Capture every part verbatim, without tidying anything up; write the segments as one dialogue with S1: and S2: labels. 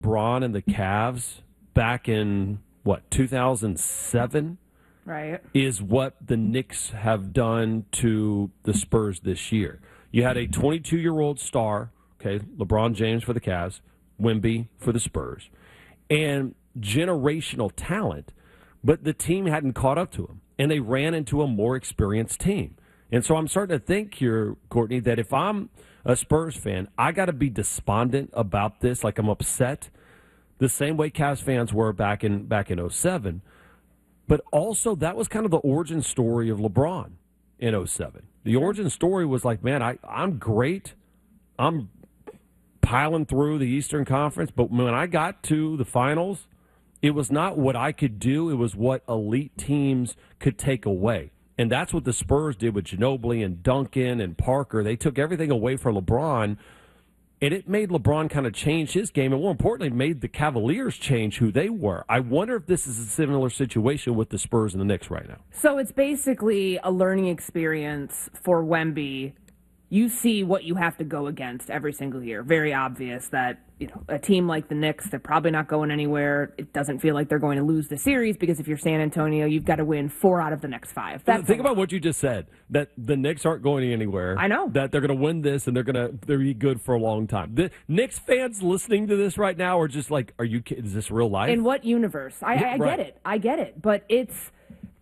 S1: LeBron and the Cavs back in, what, two thousand seven?
S2: Right.
S1: Is what the Knicks have done to the Spurs this year. You had a twenty-two-year-old star, okay, LeBron James for the Cavs, Wemby for the Spurs, and generational talent, but the team hadn't caught up to him, and they ran into a more experienced team. And so I'm starting to think here, Courtney, that if I'm a Spurs fan, I got to be despondent about this, like I'm upset, the same way Cavs fans were back in back in oh seven. But also, that was kind of the origin story of LeBron in oh seven. The origin story was like, man, I, I'm great. I'm piling through the Eastern Conference, but when I got to the finals, it was not what I could do. It was what elite teams could take away. And that's what the Spurs did with Ginobili and Duncan and Parker. They took everything away from LeBron, and it made LeBron kind of change his game, and more importantly, made the Cavaliers change who they were. I wonder if this is a similar situation with the Spurs and the Knicks right now.
S2: So it's basically a learning experience for Wemby. You see what you have to go against every single year. Very obvious that, you know, a team like the Knicks, they're probably not going anywhere. It doesn't feel like they're going to lose the series because if you're San Antonio, you've got to win four out of the next five. That's
S1: Think about what you just said, that the Knicks aren't going anywhere.
S2: I know.
S1: That they're going to win this and they're going to they're be good for a long time. The Knicks fans listening to this right now are just like, are you kidding? Is this real life?
S2: In what universe? I,
S1: Yeah,
S2: I, I
S1: right.
S2: get it. I get it. But it's...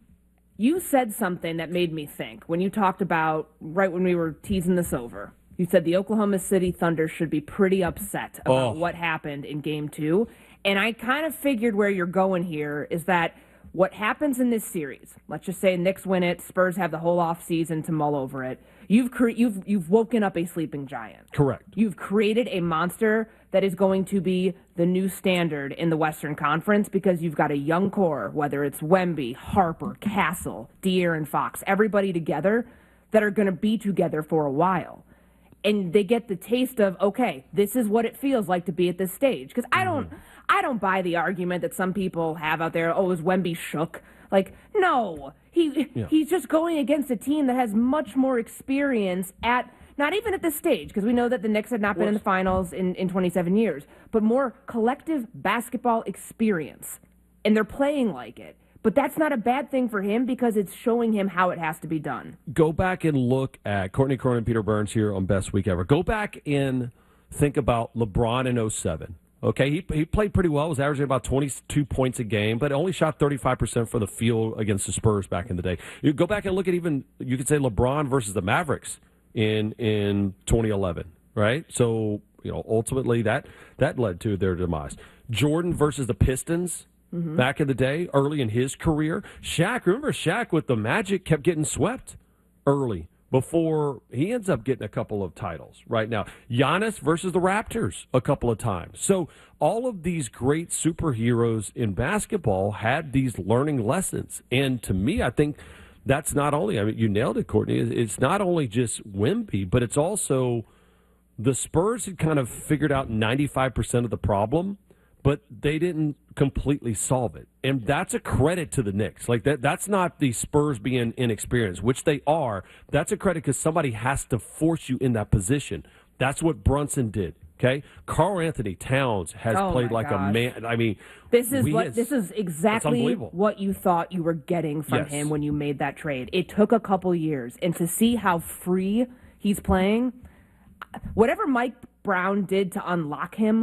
S2: You said something that made me think when you talked about, right when we were teasing this over, you said the Oklahoma City Thunder should be pretty upset about
S1: Oh.
S2: what happened in game two. And I kind of figured where you're going here is that what happens in this series, let's just say Knicks win it, Spurs have the whole offseason to mull over it. You've cre- you've you've woken up a sleeping giant.
S1: Correct.
S2: You've created a monster that is going to be the new standard in the Western Conference because you've got a young core, whether it's Wemby, Harper, Castle, De'Aaron Fox, everybody together that are going to be together for a while. And they get the taste of, okay, this is what it feels like to be at this stage. Because I don't, I don't buy the argument that some people have out there, oh, is Wemby shook? Like, no. He
S1: Yeah.
S2: He's just going against a team that has much more experience at, not even at this stage, because we know that the Knicks had not been in the finals in, in twenty-seven years, but more collective basketball experience. And they're playing like it. But that's not a bad thing for him because it's showing him how it has to be done.
S1: Go back and look at Courtney Cronin and Peter Burns here on Best Week Ever. Go back and think about LeBron in oh seven. Okay, he he played pretty well, was averaging about twenty-two points a game, but only shot thirty-five percent for the field against the Spurs back in the day. You go back and look at even, you could say LeBron versus the Mavericks in in twenty eleven, right? So, you know, ultimately that, that led to their demise. Jordan versus the Pistons. Mm-hmm. Back in the day, early in his career. Shaq, remember Shaq with the Magic kept getting swept early before he ends up getting a couple of titles right now. Giannis versus the Raptors a couple of times. So all of these great superheroes in basketball had these learning lessons. And to me, I think that's not only, I mean, you nailed it, Courtney, it's not only just Wemby, but it's also the Spurs had kind of figured out ninety-five percent of the problem, but they didn't completely solve it. And that's a credit to the Knicks. Like that that's not the Spurs being inexperienced, which they are. That's a credit because somebody has to force you in that position. That's what Brunson did. Okay? Karl Anthony Towns has
S2: Oh
S1: played
S2: my
S1: like
S2: gosh.
S1: a man. I mean,
S2: This is
S1: we
S2: what
S1: as-
S2: this is exactly
S1: unbelievable.
S2: what you thought you were getting from
S1: Yes.
S2: him when you made that trade. It took a couple years, and to see how free he's playing, whatever Mike Brown did to unlock him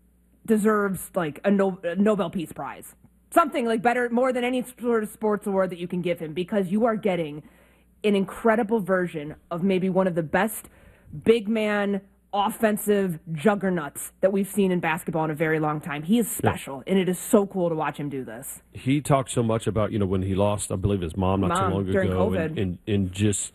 S2: deserves like a, no, a Nobel Peace Prize. Something like better, more than any sort of sports award that you can give him, because you are getting an incredible version of maybe one of the best big man offensive juggernauts that we've seen in basketball in a very long time. He is special, yeah. And it is so cool to watch him do this.
S1: He talked so much about, you know, when he lost, I believe, his mom not
S2: Mom,
S1: too long
S2: during
S1: ago.
S2: COVID.
S1: And, and, and just...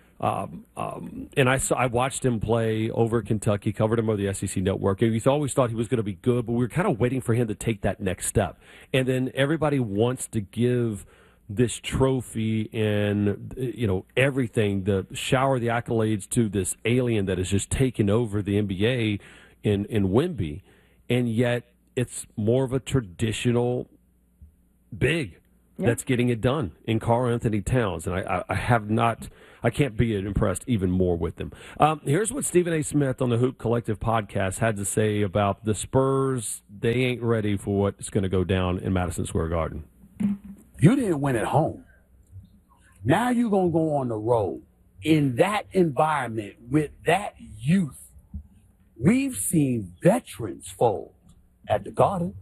S1: Um, um, and I saw, I watched him play over at Kentucky, covered him over the S E C Network, and we always thought he was going to be good, but we were kind of waiting for him to take that next step. And then everybody wants to give this trophy and, you know, everything, the shower the accolades to this alien that has just taken over the N B A in, in Wemby, and yet it's more of a traditional big.
S2: Yeah.
S1: that's getting it done in Karl Anthony Towns, and I, I, I have not, I can't be impressed even more with them. Um, here's what Stephen A. Smith on the Hoop Collective podcast had to say about the Spurs. They ain't ready for what's going to go down in Madison Square Garden.
S3: You didn't win at home. Now you're going to go on the road in that environment with that youth. We've seen veterans fold at the Garden.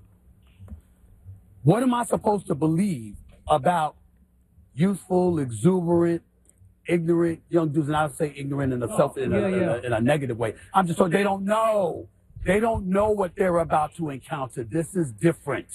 S3: What am I supposed to believe about youthful, exuberant, ignorant young dudes? And I would say ignorant in a, self, in, a,
S2: yeah, yeah.
S3: in, a, in a negative way. I'm just told they don't know. They don't know what they're about to encounter. This is different.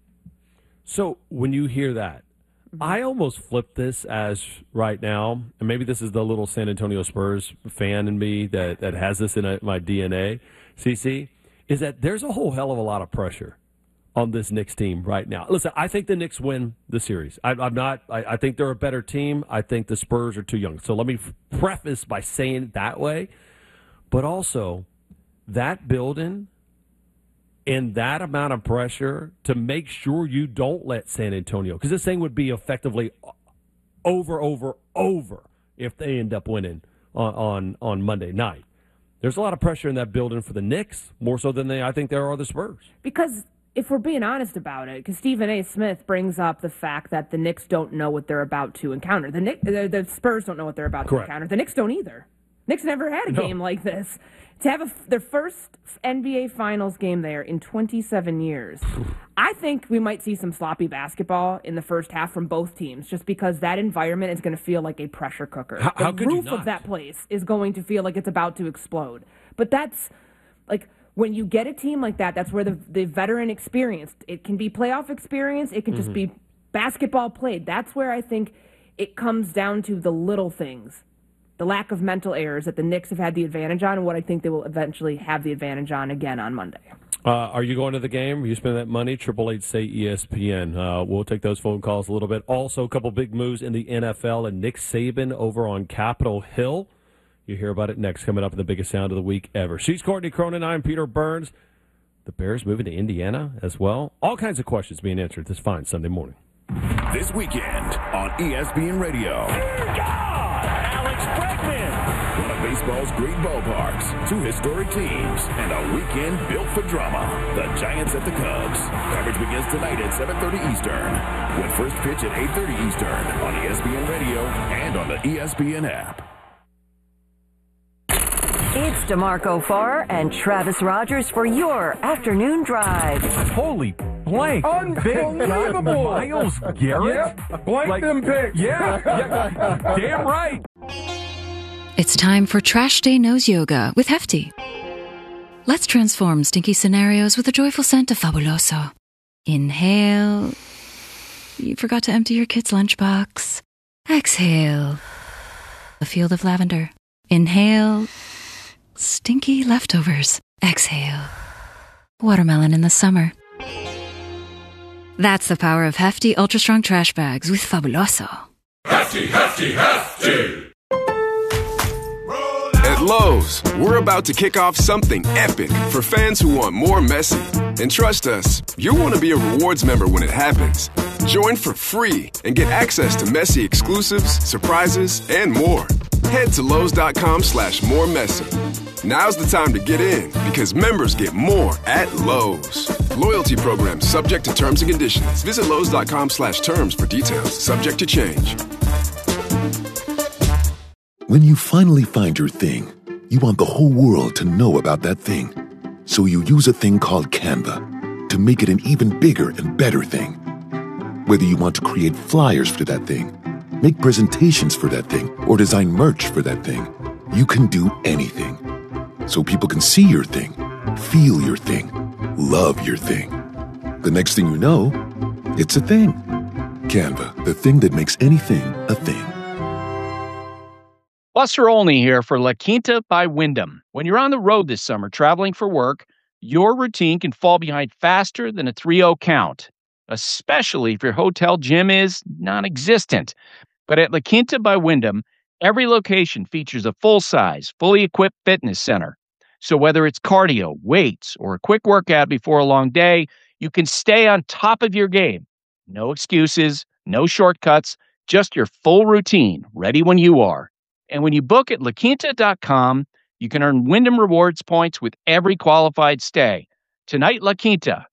S1: So when you hear that, I almost flip this as right now, and maybe this is the little San Antonio Spurs fan in me that, that has this in a, my D N A, C C, is that there's a whole hell of a lot of pressure on this Knicks team right now. Listen, I think the Knicks win the series. I, I'm not, I, I think they're a better team. I think the Spurs are too young. So let me f- preface by saying it that way. But also, that building and that amount of pressure to make sure you don't let San Antonio, because this thing would be effectively over, over, over if they end up winning on, on, on Monday night. There's a lot of pressure in that building for the Knicks, more so than they, I think there are the Spurs.
S2: Because if we're being honest about it, because Stephen A. Smith brings up the fact that the Knicks don't know what they're about to encounter. The, Knicks, the, the Spurs don't know what they're about
S1: Correct.
S2: to encounter. The Knicks don't either. Knicks never had a
S1: No.
S2: game like this. To have a, their first N B A Finals game there in twenty-seven years, I think we might see some sloppy basketball in the first half from both teams, just because that environment is going to feel like a pressure cooker.
S1: How-
S2: the
S1: how could you
S2: roof
S1: not?
S2: of that place is going to feel like it's about to explode. But that's like when you get a team like that, that's where the the veteran experience. It can be playoff experience. It can just be basketball played. That's where I think it comes down to the little things. The lack of mental errors that the Knicks have had the advantage on, and what I think they will eventually have the advantage on again on Monday.
S1: Uh, are you going to the game? Are you spending that money? Triple Eight say E S P N. Uh, we'll take those phone calls a little bit. Also, a couple big moves in the N F L, and Nick Saban over on Capitol Hill. You hear about it next, coming up in the biggest sound of the week ever. She's Courtney Cronin. I'm Peter Burns. The Bears moving to Indiana as well. All kinds of questions being answered this fine Sunday morning.
S4: This weekend on E S P N Radio. Alex Bregman. One of baseball's great ballparks, two historic teams, and a weekend built for drama. The Giants at the Cubs. Coverage begins tonight at seven thirty Eastern. With first pitch at eight thirty Eastern on E S P N Radio and on the E S P N app.
S5: It's DeMarco Farr and Travis Rogers for your afternoon drive.
S6: Holy blank.
S7: Unbelievable.
S6: Miles Garrett?
S7: Yep. Blank
S6: Like-
S7: them picks.
S6: Yeah, yeah. Damn right.
S8: It's time for Trash Day Nose Yoga with Hefty. Let's transform stinky scenarios with a joyful scent of Fabuloso. Inhale. You forgot to empty your kid's lunchbox. Exhale. A field of lavender. Inhale. Stinky leftovers. Exhale. Watermelon in the summer. That's the power of Hefty Ultra Strong Trash Bags with Fabuloso.
S9: Hefty, hefty, hefty!
S10: At Lowe's, we're about to kick off something epic for fans who want more messy. And trust us, you'll want to be a rewards member when it happens. Join for free and get access to messy exclusives, surprises, and more. Head to Lowe's.com slash more messy. Now's the time to get in because members get more at Lowe's. Loyalty program subject to terms and conditions. Visit Lowe's.com slash terms for details. Subject to change.
S11: When you finally find your thing, you want the whole world to know about that thing. So you use a thing called Canva to make it an even bigger and better thing. Whether you want to create flyers for that thing, make presentations for that thing, or design merch for that thing, you can do anything. So people can see your thing, feel your thing, love your thing. The next thing you know, it's a thing. Canva, the thing that makes anything a thing.
S12: Buster Olney here for La Quinta by Wyndham. When you're on the road this summer traveling for work, your routine can fall behind faster than a three oh count, especially if your hotel gym is non-existent. But at La Quinta by Wyndham, every location features a full-size, fully equipped fitness center. So whether it's cardio, weights, or a quick workout before a long day, you can stay on top of your game. No excuses, No shortcuts, just your full routine, ready when you are. And when you book at La Quinta dot com, you can earn Wyndham Rewards points with every qualified stay. Tonight, La Quinta,